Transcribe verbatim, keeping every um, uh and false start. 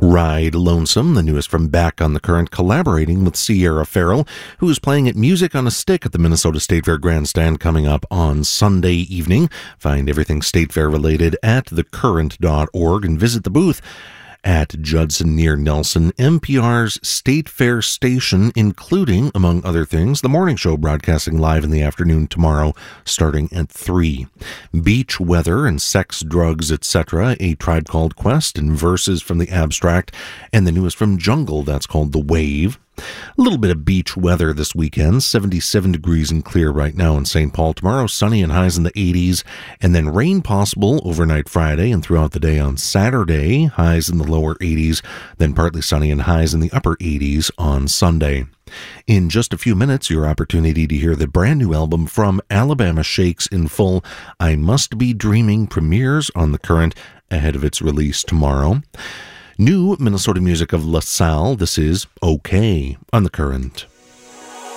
Ride Lonesome, the newest from Back on the Current, collaborating with Sierra Farrell, who is playing at Music on a Stick at the Minnesota State Fair Grandstand coming up on Sunday evening. Find everything State Fair related at the current dot org and visit the booth at Judson near Nelson, N P R's State Fair station, including, among other things, the morning show broadcasting live in the afternoon tomorrow, starting at three. Beach Weather and Sex, Drugs, et cetera, A Tribe Called Quest, and Verses from the Abstract, and the newest from Jungle, that's called The Wave. A little bit of beach weather this weekend, seventy-seven degrees and clear right now in Saint Paul. Tomorrow, sunny and highs in the eighties, and then rain possible overnight Friday and throughout the day on Saturday, highs in the lower eighties, then partly sunny and highs in the upper eighties on Sunday. In just a few minutes, your opportunity to hear the brand new album from Alabama Shakes in full. I Must Be Dreaming premieres on The Current ahead of its release tomorrow. New Minnesota music of LaSalle, this is Okay on The Current.